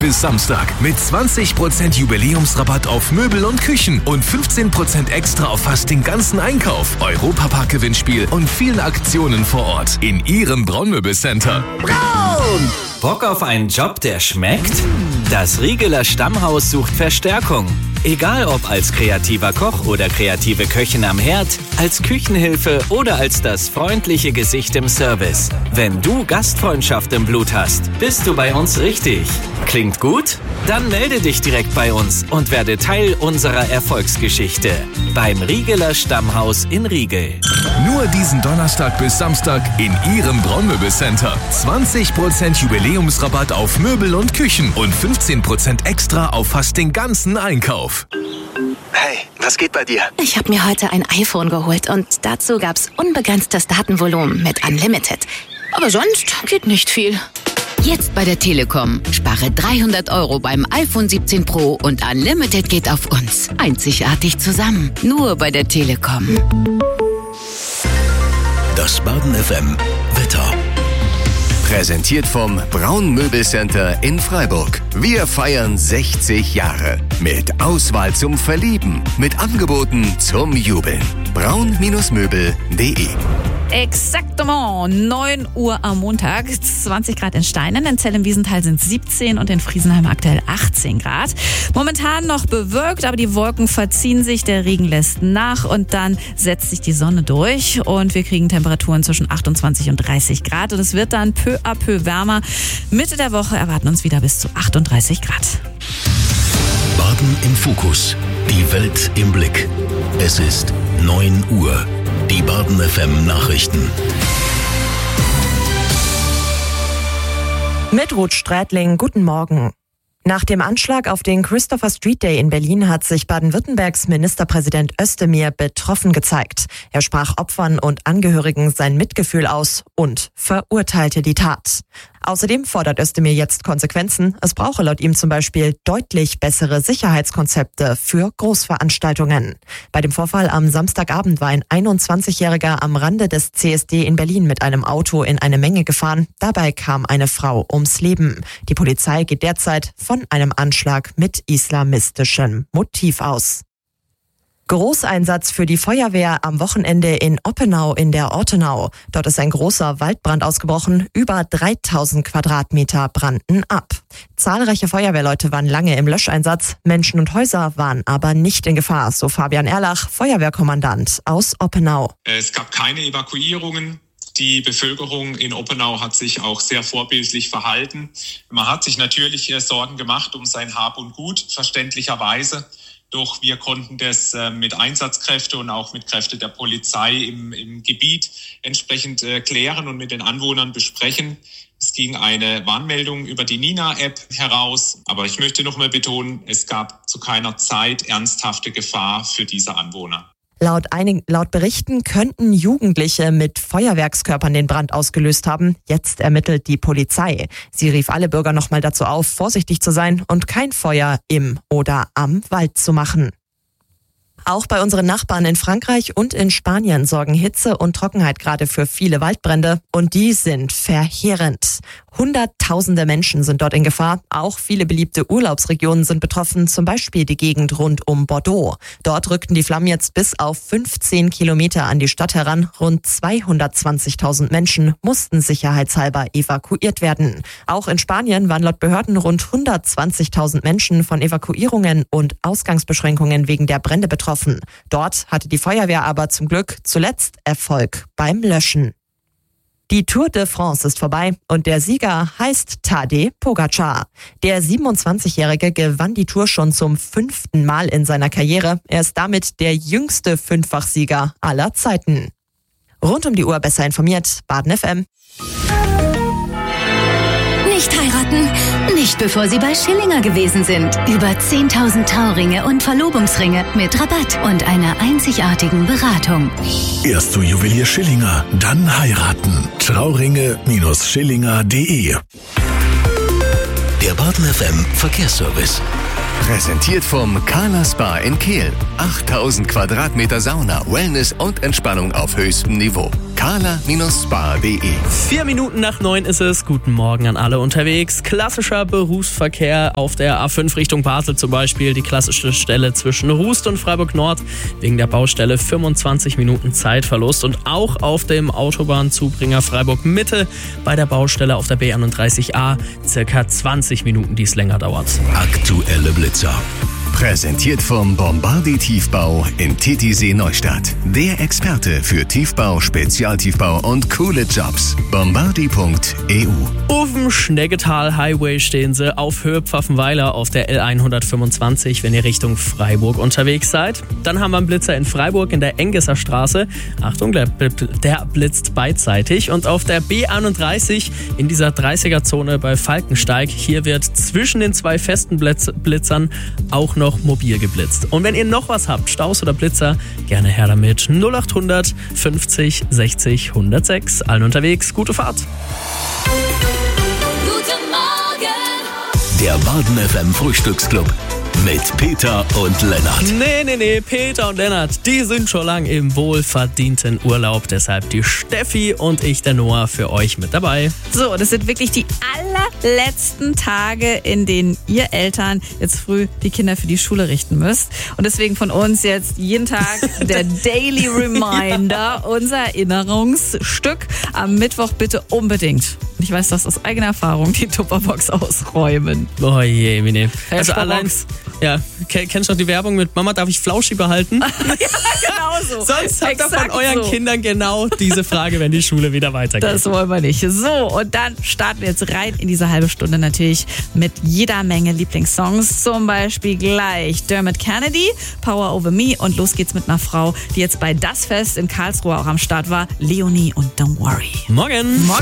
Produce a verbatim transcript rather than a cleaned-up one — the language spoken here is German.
bis Samstag mit zwanzig Prozent Jubiläumsrabatt auf Möbel und Küchen und fünfzehn Prozent extra auf fast den ganzen Einkauf, Europapark-Gewinnspiel und vielen Aktionen vor Ort in Ihrem Braun-Möbelcenter. Braun! Bock auf einen Job, der schmeckt? Das Riegeler Stammhaus sucht Verstärkung. Egal ob als kreativer Koch oder kreative Köchin am Herd, als Küchenhilfe oder als das freundliche Gesicht im Service. Wenn du Gastfreundschaft im Blut hast, bist du bei uns richtig. Klingt gut? Dann melde dich direkt bei uns und werde Teil unserer Erfolgsgeschichte. Beim Riegeler Stammhaus in Riegel. Nur diesen Donnerstag bis Samstag in Ihrem Braun-Möbelcenter. zwanzig Prozent Jubiläumsrabatt auf Möbel und Küchen und fünfzehn Prozent extra auf fast den ganzen Einkauf. Hey, was geht bei dir? Ich habe mir heute ein iPhone geholt und dazu gab's unbegrenztes Datenvolumen mit Unlimited. Aber sonst geht nicht viel. Jetzt bei der Telekom. Spare dreihundert Euro beim iPhone siebzehn Pro und Unlimited geht auf uns. Einzigartig zusammen. Nur bei der Telekom. Das Baden F M Wetter. Präsentiert vom Braun-Möbelcenter in Freiburg. Wir feiern sechzig Jahre. Mit Auswahl zum Verlieben. Mit Angeboten zum Jubeln. braun Möbel punkt de. Exaktement, neun Uhr am Montag, zwanzig Grad in Steinen, in Zell im Wiesental sind es siebzehn und in Friesenheim aktuell achtzehn Grad. Momentan noch bewölkt, aber die Wolken verziehen sich, der Regen lässt nach und dann setzt sich die Sonne durch und wir kriegen Temperaturen zwischen achtundzwanzig und dreißig Grad und es wird dann peu à peu wärmer. Mitte der Woche erwarten uns wieder bis zu achtunddreißig Grad. Baden im Fokus, die Welt im Blick. Es ist neun Uhr. Die Baden F M Nachrichten. Mit Ruth Strätling, guten Morgen. Nach dem Anschlag auf den Christopher Street Day in Berlin hat sich Baden-Württembergs Ministerpräsident Özdemir betroffen gezeigt. Er sprach Opfern und Angehörigen sein Mitgefühl aus und verurteilte die Tat. Außerdem fordert Özdemir jetzt Konsequenzen. Es brauche laut ihm zum Beispiel deutlich bessere Sicherheitskonzepte für Großveranstaltungen. Bei dem Vorfall am Samstagabend war ein einundzwanzigjähriger am Rande des C S D in Berlin mit einem Auto in eine Menge gefahren. Dabei kam eine Frau ums Leben. Die Polizei geht derzeit von einem Anschlag mit islamistischem Motiv aus. Großeinsatz für die Feuerwehr am Wochenende in Oppenau in der Ortenau. Dort ist ein großer Waldbrand ausgebrochen. Über dreitausend Quadratmeter brannten ab. Zahlreiche Feuerwehrleute waren lange im Löscheinsatz. Menschen und Häuser waren aber nicht in Gefahr, so Fabian Erlach, Feuerwehrkommandant aus Oppenau. Es gab keine Evakuierungen. Die Bevölkerung in Oppenau hat sich auch sehr vorbildlich verhalten. Man hat sich natürlich Sorgen gemacht um sein Hab und Gut, verständlicherweise. Doch wir konnten das äh, mit Einsatzkräften und auch mit Kräften der Polizei im, im Gebiet entsprechend äh, klären und mit den Anwohnern besprechen. Es ging eine Warnmeldung über die Nina-App heraus. Aber ich möchte noch mal betonen, es gab zu keiner Zeit ernsthafte Gefahr für diese Anwohner. Laut, einigen, laut Berichten könnten Jugendliche mit Feuerwerkskörpern den Brand ausgelöst haben. Jetzt ermittelt die Polizei. Sie rief alle Bürger nochmal dazu auf, vorsichtig zu sein und kein Feuer im oder am Wald zu machen. Auch bei unseren Nachbarn in Frankreich und in Spanien sorgen Hitze und Trockenheit gerade für viele Waldbrände und die sind verheerend. Hunderttausende Menschen sind dort in Gefahr. Auch viele beliebte Urlaubsregionen sind betroffen, zum Beispiel die Gegend rund um Bordeaux. Dort rückten die Flammen jetzt bis auf fünfzehn Kilometer an die Stadt heran. Rund zweihundertzwanzigtausend Menschen mussten sicherheitshalber evakuiert werden. Auch in Spanien waren laut Behörden rund hundertzwanzigtausend Menschen von Evakuierungen und Ausgangsbeschränkungen wegen der Brände betroffen. Dort hatte die Feuerwehr aber zum Glück zuletzt Erfolg beim Löschen. Die Tour de France ist vorbei und der Sieger heißt Tadej Pogačar. Der siebenundzwanzigjährige gewann die Tour schon zum fünften Mal in seiner Karriere. Er ist damit der jüngste Fünffachsieger aller Zeiten. Rund um die Uhr besser informiert, Baden F M. Nicht heiraten? Nicht bevor Sie bei Schillinger gewesen sind. Über zehntausend Trauringe und Verlobungsringe mit Rabatt und einer einzigartigen Beratung. Erst zu Juwelier Schillinger, dann heiraten. Trauringe Schillinger punkt de. Der Baden F M Verkehrsservice. Präsentiert vom Kala Spa in Kehl. achttausend Quadratmeter Sauna, Wellness und Entspannung auf höchstem Niveau. kala Spa punkt de. Vier Minuten nach neun ist es. Guten Morgen an alle unterwegs. Klassischer Berufsverkehr auf der A fünf Richtung Basel zum Beispiel. Die klassische Stelle zwischen Rust und Freiburg Nord. Wegen der Baustelle fünfundzwanzig Minuten Zeitverlust. Und auch auf dem Autobahnzubringer Freiburg Mitte bei der Baustelle auf der B einunddreißig A circa zwanzig Minuten, die es länger dauert. Aktuelle Blitzer. Präsentiert vom Bombardi Tiefbau in Titisee Neustadt. Der Experte für Tiefbau, Spezialtiefbau und coole Jobs. bombardi punkt e u. Auf dem Schneggetal Highway stehen sie auf Höhe Pfaffenweiler auf der L hundertfünfundzwanzig, wenn ihr Richtung Freiburg unterwegs seid. Dann haben wir einen Blitzer in Freiburg in der Engesser Straße. Achtung, der, der blitzt beidseitig. Und auf der B einunddreißig in dieser dreißiger-Zone bei Falkensteig. Hier wird zwischen den zwei festen Blitz- Blitzern auch noch mobil geblitzt. Und wenn ihr noch was habt, Staus oder Blitzer, gerne her damit. null acht hundert fünfzig sechzig hundertsechs. Allen unterwegs, gute Fahrt. Guten Morgen! Der Baden F M Frühstücksclub mit Peter und Lennart. Nee, nee, nee, Peter und Lennart, die sind schon lang im wohlverdienten Urlaub. Deshalb die Steffi und ich, der Noah, für euch mit dabei. So, das sind wirklich die allerletzten Tage, in denen ihr Eltern jetzt früh die Kinder für die Schule richten müsst. Und deswegen von uns jetzt jeden Tag der Daily Reminder, ja. Unser Erinnerungsstück. Am Mittwoch bitte unbedingt. Ich weiß das aus eigener Erfahrung, die Tupperbox ausräumen. Oh je, Mine. Also allein, ja, kennst du noch die Werbung mit Mama, darf ich Flauschi behalten? Ja, genau so. Sonst habt ihr von euren so. Kindern genau diese Frage, wenn die Schule wieder weitergeht. Das wollen wir nicht. So, und dann starten wir jetzt rein in diese halbe Stunde natürlich mit jeder Menge Lieblingssongs. Zum Beispiel gleich Dermot Kennedy, Power Over Me. Und los geht's mit einer Frau, die jetzt bei Das Fest in Karlsruhe auch am Start war, Leonie und Don't Worry. Morgen. Morgen.